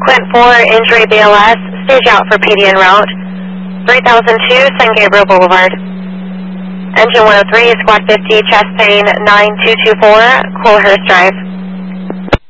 Quint 4, injury BLS, stage out for PD en route. 3002, San Gabriel Boulevard. Engine 103, squad 50, chest pain 9224, Coolhurst Drive.